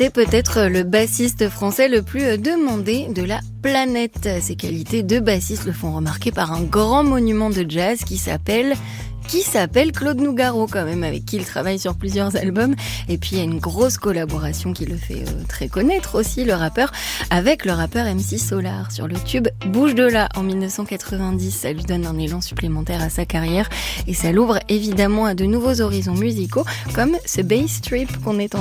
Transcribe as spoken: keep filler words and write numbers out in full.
C'est peut-être le bassiste français le plus demandé de la planète. Ses qualités de bassiste le font remarquer par un grand monument de jazz qui s'appelle... qui s'appelle Claude Nougaro quand même, avec qui il travaille sur plusieurs albums. Et puis il y a une grosse collaboration qui le fait euh, très connaître aussi, le rappeur, avec le rappeur M C Solar sur le tube Bouge de là en dix-neuf cent quatre-vingt-dix. Ça lui donne un élan supplémentaire à sa carrière et ça l'ouvre évidemment à de nouveaux horizons musicaux comme ce bass trip qu'on est en